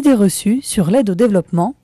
Idées reçues sur l'aide au développement.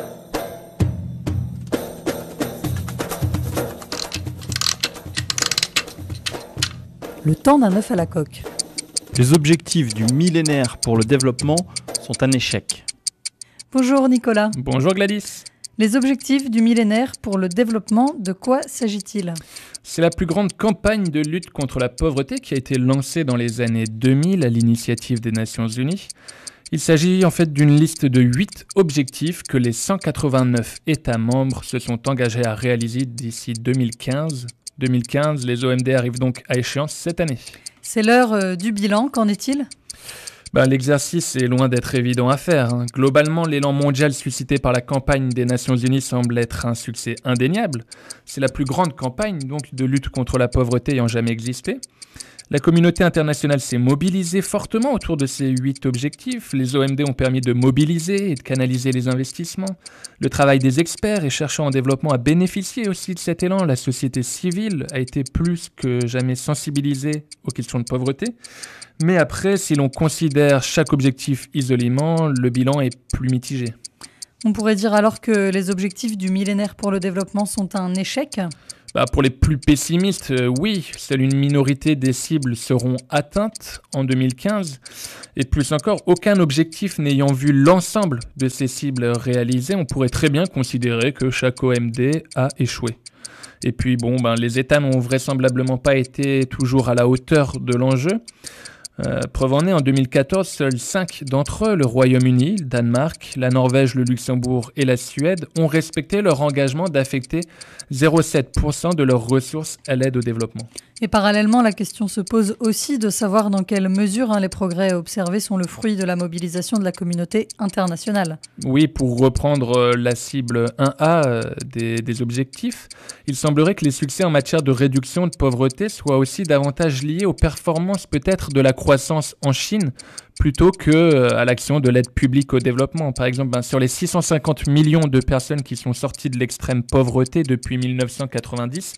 Le temps d'un œuf à la coque. Les objectifs du millénaire pour le développement sont un échec. Bonjour Nicolas. Bonjour Gladys. Les objectifs du millénaire pour le développement, de quoi s'agit-il ? C'est la plus grande campagne de lutte contre la pauvreté qui a été lancée dans les années 2000 à l'initiative des Nations Unies. Il s'agit en fait d'une liste de 8 objectifs que les 189 États membres se sont engagés à réaliser d'ici 2015. 2015, les OMD arrivent donc à échéance cette année. C'est l'heure du bilan, qu'en est-il ? L'exercice est loin d'être évident à faire. Globalement, l'élan mondial suscité par la campagne des Nations Unies semble être un succès indéniable. C'est la plus grande campagne donc, de lutte contre la pauvreté ayant jamais existé. La communauté internationale s'est mobilisée fortement autour de ces 8 objectifs. Les OMD ont permis de mobiliser et de canaliser les investissements. Le travail des experts et chercheurs en développement a bénéficié aussi de cet élan. La société civile a été plus que jamais sensibilisée aux questions de pauvreté. Mais après, si l'on considère chaque objectif isolément, le bilan est plus mitigé. On pourrait dire alors que les objectifs du millénaire pour le développement sont un échec ? Pour les plus pessimistes, oui, seule une minorité des cibles seront atteintes en 2015. Et plus encore, aucun objectif n'ayant vu l'ensemble de ces cibles réalisées, on pourrait très bien considérer que chaque OMD a échoué. Et puis les États n'ont vraisemblablement pas été toujours à la hauteur de l'enjeu. Preuve en est, en 2014, seuls 5 d'entre eux, le Royaume-Uni, le Danemark, la Norvège, le Luxembourg et la Suède, ont respecté leur engagement d'affecter 0,7% de leurs ressources à l'aide au développement. Et parallèlement, la question se pose aussi de savoir dans quelle mesure les progrès observés sont le fruit de la mobilisation de la communauté internationale. Oui, pour reprendre la cible 1A des objectifs, il semblerait que les succès en matière de réduction de pauvreté soient aussi davantage liés aux performances peut-être de la croissance en Chine plutôt qu'à l'action de l'aide publique au développement. Par exemple, sur les 650 millions de personnes qui sont sorties de l'extrême pauvreté depuis 1990,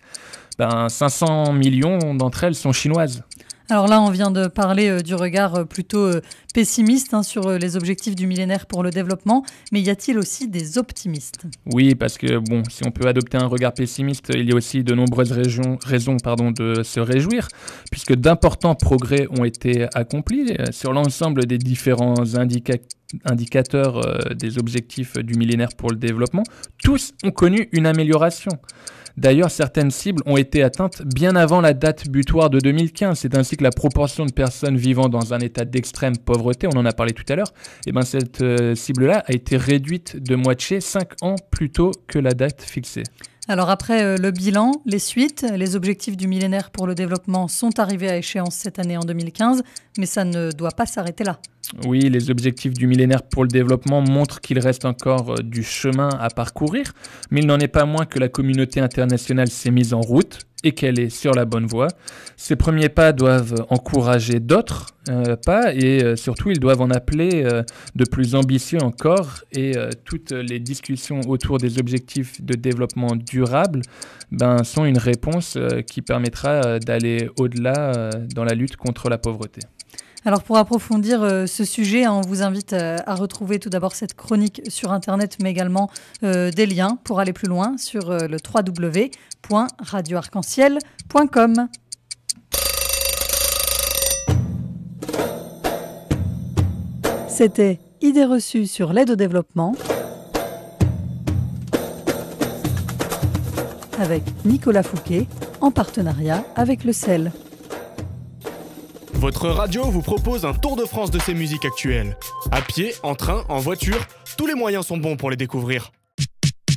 500 millions d'entre elles sont chinoises. Alors là, on vient de parler du regard plutôt pessimiste sur les objectifs du millénaire pour le développement, mais y a-t-il aussi des optimistes ? Oui, parce que si on peut adopter un regard pessimiste, il y a aussi de nombreuses raisons de se réjouir, puisque d'importants progrès ont été accomplis sur l'ensemble des différents indicateurs des objectifs du millénaire pour le développement. Tous ont connu une amélioration. D'ailleurs, certaines cibles ont été atteintes bien avant la date butoir de 2015. C'est ainsi que la proportion de personnes vivant dans un état d'extrême pauvreté, on en a parlé tout à l'heure, cette cible-là a été réduite de moitié 5 ans plus tôt que la date fixée. Alors après le bilan, les suites, les objectifs du millénaire pour le développement sont arrivés à échéance cette année en 2015, mais ça ne doit pas s'arrêter là. Oui, les objectifs du millénaire pour le développement montrent qu'il reste encore du chemin à parcourir, mais il n'en est pas moins que la communauté internationale s'est mise en route et qu'elle est sur la bonne voie. Ces premiers pas doivent encourager d'autres pas et surtout ils doivent en appeler de plus ambitieux encore et toutes les discussions autour des objectifs de développement durable sont une réponse qui permettra d'aller au-delà dans la lutte contre la pauvreté. Alors pour approfondir ce sujet, on vous invite à retrouver tout d'abord cette chronique sur Internet, mais également des liens pour aller plus loin sur le www.radioarc-en-ciel.com. C'était Idées reçues sur l'aide au développement avec Nicolas Fouquet en partenariat avec le CEL. Votre radio vous propose un tour de France de ses musiques actuelles. À pied, en train, en voiture, tous les moyens sont bons pour les découvrir.